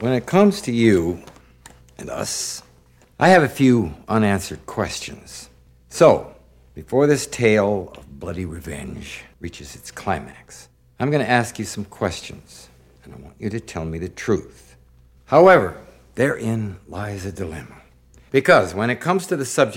When it comes to you and us, I have a few unanswered questions. So, before this tale of bloody revenge reaches its climax, I'm going to ask you some questions, and I want you to tell me the truth. However, therein lies a dilemma. Because when it comes to the subject